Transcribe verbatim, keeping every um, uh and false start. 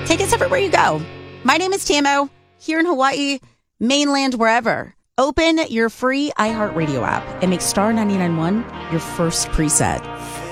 Take us everywhere you go. My name is Tamo, here in Hawaii, mainland, wherever. Open your free iHeartRadio app and make Star ninety-nine point one your first preset.